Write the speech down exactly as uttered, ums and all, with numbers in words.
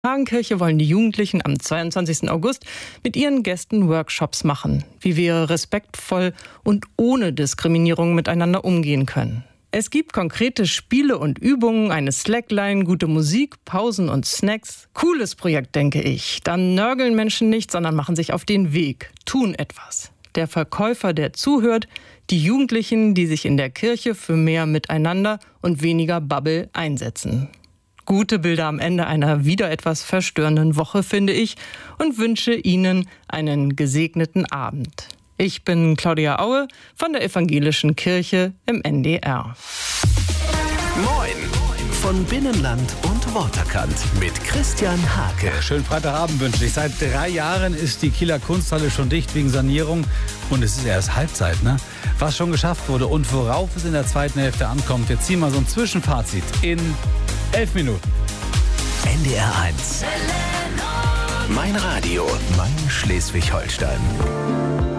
Hagenkirche wollen die Jugendlichen am zweiundzwanzigsten August mit ihren Gästen Workshops machen, wie wir respektvoll und ohne Diskriminierung miteinander umgehen können. Es gibt konkrete Spiele und Übungen, eine Slackline, gute Musik, Pausen und Snacks. Cooles Projekt, denke ich. Dann nörgeln Menschen nicht, sondern machen sich auf den Weg, tun etwas. Der Verkäufer, der zuhört, die Jugendlichen, die sich in der Kirche für mehr Miteinander und weniger Babbel einsetzen. Gute Bilder am Ende einer wieder etwas verstörenden Woche, finde ich, und wünsche Ihnen einen gesegneten Abend. Ich bin Claudia Aue von der Evangelischen Kirche im N D R. Moin von Binnenland und Waterkant mit Christian Hake. Schönen Freitagabend wünsche ich. Seit drei Jahren ist die Kieler Kunsthalle schon dicht wegen Sanierung und es ist erst Halbzeit, ne? Was schon geschafft wurde und worauf es in der zweiten Hälfte ankommt, wir ziehen mal so ein Zwischenfazit in elf Minuten. N D R eins. Mein Radio, mein Schleswig-Holstein.